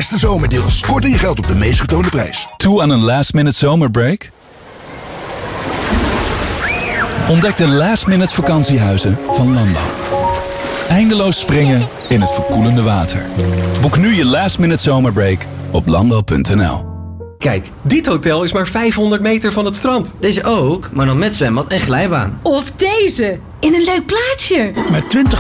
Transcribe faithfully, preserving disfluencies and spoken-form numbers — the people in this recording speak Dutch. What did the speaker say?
beste zomerdeals. Korting je geld op de meest getoonde prijs. Toe aan een last minute zomerbreak? Ontdek de last minute vakantiehuizen van Landal. Eindeloos springen in het verkoelende water. Boek nu je last minute zomerbreak op landal punt n l. Kijk, dit hotel is maar vijfhonderd meter van het strand. Deze ook, maar dan met zwembad en glijbaan. Of deze, in een leuk plaatsje. Met twintig